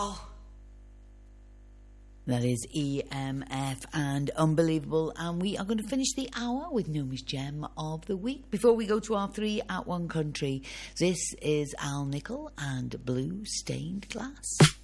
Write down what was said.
That is EMF and Unbelievable, and we are going to finish the hour with Nomi's Gem of the Week. Before we go to our 3 at 1 country, this is Al Nicol and Blue Stained Glass.